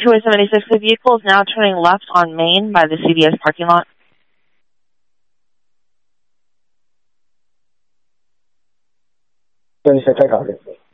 2way 76, the vehicle is now turning left on Main by the CVS parking lot. 76, take copy.